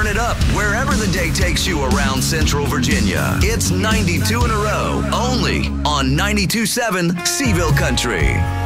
turn it up wherever the day takes you around Central Virginia. It's 92 in a row, only on 92.7 Seville Country.